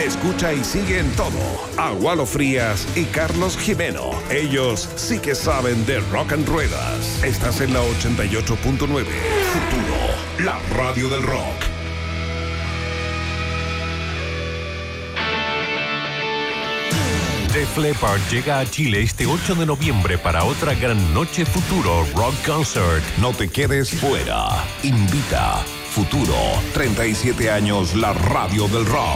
Escucha y sigue en todo a Walo Frías y Carlos Jimeno. Ellos sí que saben de rock and ruedas. Estás en la 88.9. Futuro, la radio del rock. Def Leppard llega a Chile este 8 de noviembre para otra gran noche Futuro Rock Concert. No te quedes fuera. Invita Futuro. 37 años, la radio del rock.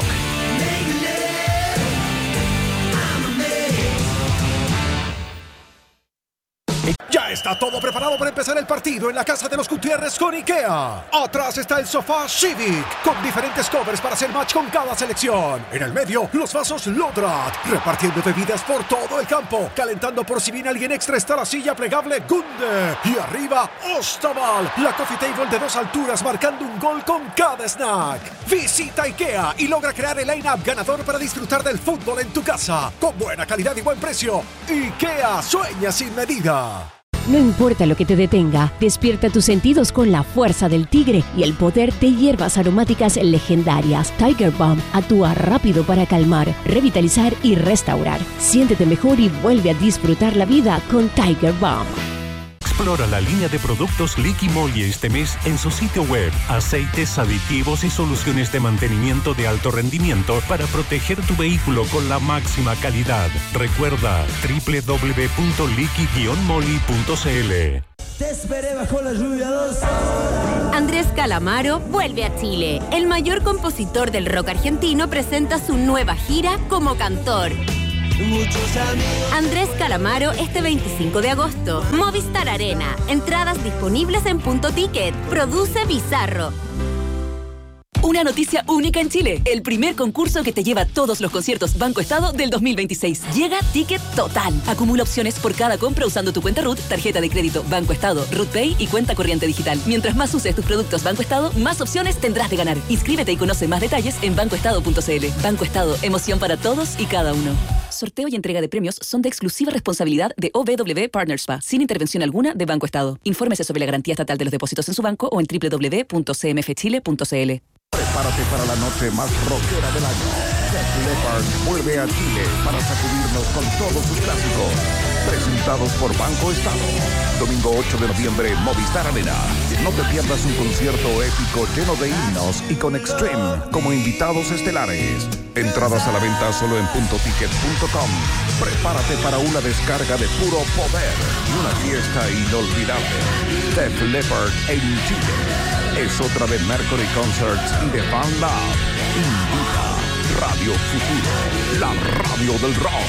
Ya está todo preparado para empezar el partido en la casa de los Gutiérrez con IKEA. Atrás está el sofá Civic, con diferentes covers para hacer match con cada selección. En el medio, los vasos Lodrat, repartiendo bebidas por todo el campo. Calentando por si viene alguien extra está la silla plegable Gunde. Y arriba, Ostaval, la coffee table de 2 alturas marcando un gol con cada snack. Visita IKEA y logra crear el line-up ganador para disfrutar del fútbol en tu casa. Con buena calidad y buen precio. IKEA sueña sin medida. No importa lo que te detenga, despierta tus sentidos con la fuerza del tigre y el poder de hierbas aromáticas legendarias. Tiger Balm actúa rápido para calmar, revitalizar y restaurar. Siéntete mejor y vuelve a disfrutar la vida con Tiger Balm. Explora la línea de productos Liqui Moly este mes en su sitio web. Aceites, aditivos y soluciones de mantenimiento de alto rendimiento para proteger tu vehículo con la máxima calidad. Recuerda www.liqui-moly.cl. Te esperé bajo la lluvia 2 horas. Andrés Calamaro vuelve a Chile. El mayor compositor del rock argentino presenta su nueva gira como cantor. Andrés Calamaro este 25 de agosto. Movistar Arena. Entradas disponibles en Punto Ticket. Produce Bizarro. Una noticia única en Chile. El primer concurso que te lleva todos los conciertos Banco Estado del 2026. Llega Ticket Total. Acumula opciones por cada compra usando tu cuenta RUT, tarjeta de crédito Banco Estado, RUT Pay y cuenta corriente digital. Mientras más uses tus productos Banco Estado, más opciones tendrás de ganar. Inscríbete y conoce más detalles en bancoestado.cl. Banco Estado, emoción para todos y cada uno. Sorteo y entrega de premios son de exclusiva responsabilidad de OBW Partners SPA, sin intervención alguna de Banco Estado. Infórmese sobre la garantía estatal de los depósitos en su banco o en www.cmfchile.cl. Prepárate para la noche más rockera del año. Def Leppard vuelve a Chile para sacudirnos con todos sus clásicos. Presentados por Banco Estado. Domingo 8 de noviembre, Movistar Arena. No te pierdas un concierto épico lleno de himnos y con Extreme como invitados estelares. Entradas a la venta solo en puntoticket.com. Prepárate para una descarga de puro poder y una fiesta inolvidable. Def Leppard en Chile. Es otra de Mercury Concerts y de Fan Lab. Invita Radio Futuro, la radio del rock.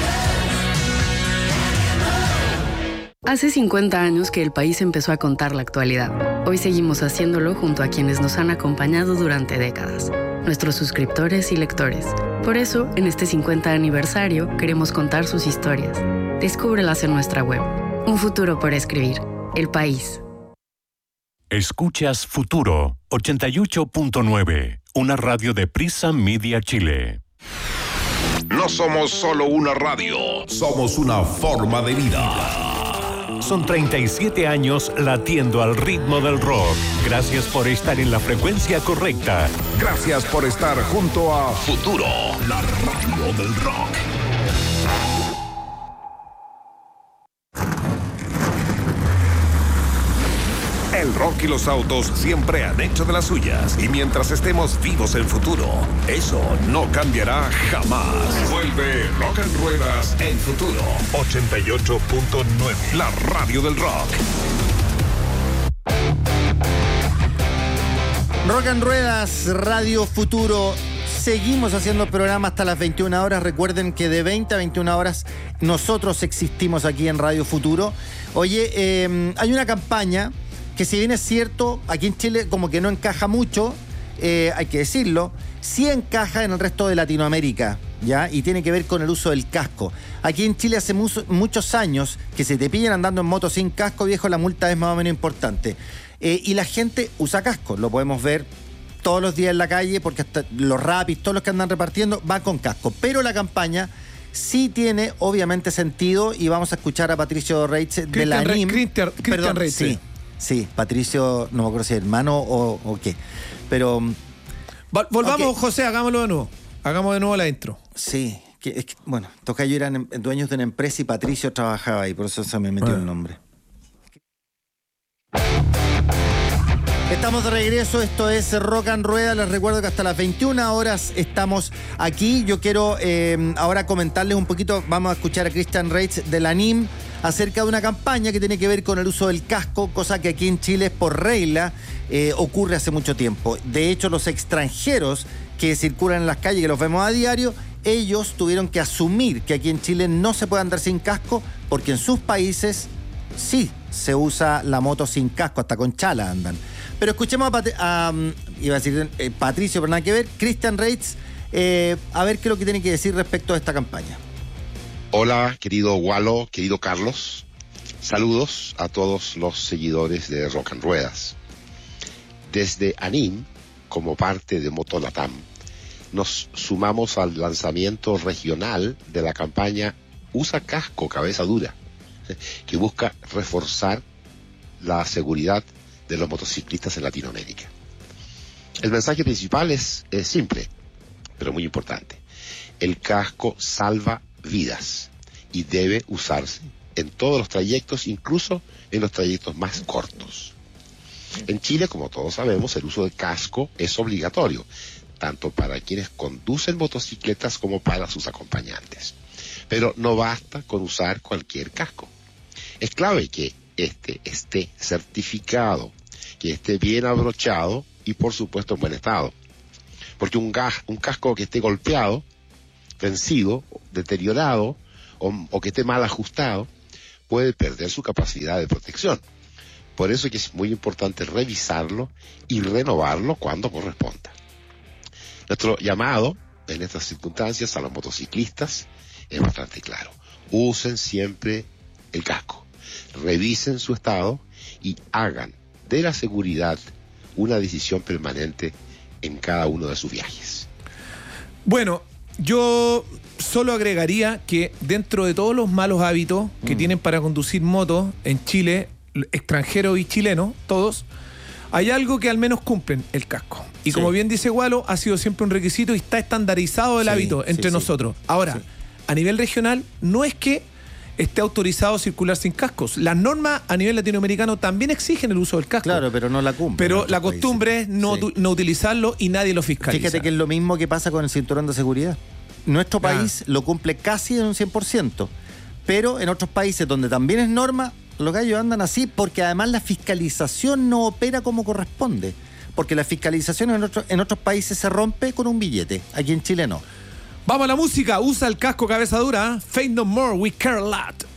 Hace 50 años que el país empezó a contar la actualidad. Hoy seguimos haciéndolo junto a quienes nos han acompañado durante décadas, nuestros suscriptores y lectores. Por eso, en este 50 aniversario, queremos contar sus historias. Descúbrelas en nuestra web. Un futuro por escribir. El país. Escuchas Futuro 88.9, una radio de Prisa Media Chile. No somos solo una radio, somos una forma de vida. Son 37 años latiendo al ritmo del rock. Gracias por estar en la frecuencia correcta. Gracias por estar junto a Futuro, la radio del rock. El rock y los autos siempre han hecho de las suyas. Y mientras estemos vivos en Futuro, eso no cambiará jamás. Vuelve Rock and Ruedas en Futuro 88.9, la radio del rock. Rock and Ruedas, Radio Futuro. Seguimos haciendo el programa hasta las 21 horas. Recuerden que de 20 a 21 horas nosotros existimos aquí en Radio Futuro. Oye, hay una campaña que, si bien es cierto, aquí en Chile como que no encaja mucho, hay que decirlo, sí encaja en el resto de Latinoamérica, ¿ya? Y tiene que ver con el uso del casco. Aquí en Chile hace muchos años que si te pillan andando en moto sin casco, viejo, la multa es más o menos importante. Y la gente usa casco, lo podemos ver todos los días en la calle, porque hasta los rapis, todos los que andan repartiendo, van con casco. Pero la campaña sí tiene, obviamente, sentido, y vamos a escuchar a Patricio Reitz de la ANIM. Cristian Reitz. Sí, Patricio, no me acuerdo si es hermano o qué. Pero volvamos, okay. José, hagámoslo de nuevo. Hagamos de nuevo la intro. Sí. Bueno, tocayo eran dueños de una empresa y Patricio trabajaba ahí, por eso se me metió el nombre. Estamos de regreso, esto es Rock and Rueda. Les recuerdo que hasta las 21 horas estamos aquí. Yo quiero ahora comentarles un poquito, vamos a escuchar a Christian Reitz de la NIM acerca de una campaña que tiene que ver con el uso del casco, cosa que aquí en Chile por regla ocurre hace mucho tiempo. De hecho, los extranjeros que circulan en las calles, que los vemos a diario, ellos tuvieron que asumir que aquí en Chile no se puede andar sin casco, porque en sus países sí se usa la moto sin casco, hasta con chala andan. Pero escuchemos iba a decir Patricio, pero nada que ver, Christian Reitz, a ver qué es lo que tiene que decir respecto a esta campaña. Hola, querido Walo, querido Carlos. Saludos a todos los seguidores de Rock and Ruedas. Desde ANIM, como parte de Motolatam, nos sumamos al lanzamiento regional de la campaña Usa Casco, Cabeza Dura, que busca reforzar la seguridad de los motociclistas en Latinoamérica. El mensaje principal es simple, pero muy importante. El casco salva vidas y debe usarse en todos los trayectos, incluso en los trayectos más cortos. En Chile, como todos sabemos, el uso de casco es obligatorio, tanto para quienes conducen motocicletas como para sus acompañantes. Pero no basta con usar cualquier casco. Es clave que este esté certificado, que esté bien abrochado y por supuesto en buen estado. Porque un casco que esté golpeado, vencido, deteriorado o que esté mal ajustado puede perder su capacidad de protección. Por eso es que es muy importante revisarlo y renovarlo cuando corresponda. Nuestro llamado en estas circunstancias a los motociclistas es bastante claro. Usen siempre el casco, revisen su estado y hagan de la seguridad una decisión permanente en cada uno de sus viajes. Bueno, yo solo agregaría que dentro de todos los malos hábitos que tienen para conducir motos en Chile, extranjeros y chilenos, todos, hay algo que al menos cumplen: el casco. Y como bien dice Walo, ha sido siempre un requisito y está estandarizado el hábito entre nosotros. Ahora, a nivel regional, no es que esté autorizado a circular sin cascos. Las normas a nivel latinoamericano también exigen el uso del casco. Claro, pero no la cumplen. Pero la costumbre es no utilizarlo y nadie lo fiscaliza. Fíjate que es lo mismo que pasa con el cinturón de seguridad. Nuestro país lo cumple casi en un 100%, pero en otros países donde también es norma, los gallos andan así porque además la fiscalización no opera como corresponde. Porque la fiscalización en otros países se rompe con un billete. Aquí en Chile no. Vamos a la música. Usa el casco, cabeza dura. Faith No More, We Care A Lot.